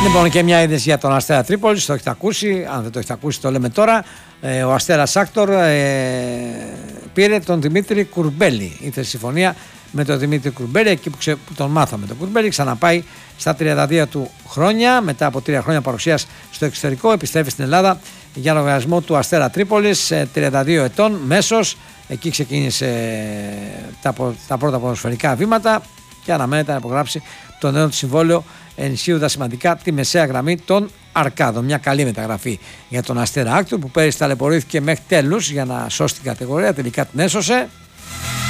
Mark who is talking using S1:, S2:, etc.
S1: Λοιπόν, και μια είδηση για τον Αστέρα Τρίπολης, το έχετε ακούσει, αν δεν το έχετε ακούσει το λέμε τώρα. Ο Αστέρας Άκτορ πήρε τον Δημήτρη Κουρμπέλη. Ήρθε συμφωνία με τον Δημήτρη Κουρμπέλη, εκεί που τον μάθαμε τον Κουρμπέλη, ξαναπάει στα 32 του χρόνια, μετά από 3 χρόνια παρουσίας στο εξωτερικό, επιστρέφει στην Ελλάδα για λογαριασμό του Αστέρα Τρίπολης, 32 ετών, μέσος, εκεί ξεκίνησε τα πρώτα ποδοσφαιρικά βήματα και αναμένεται να υπογράψει το νέο του συμβόλαιο, ενισχύοντας σημαντικά τη μεσαία γραμμή των Αρκάδων. Μια καλή μεταγραφή για τον Αστέρα Άκτορ, που πέρυσι ταλαιπωρήθηκε μέχρι τέλους για να σώσει την κατηγορία, τελικά την έσωσε.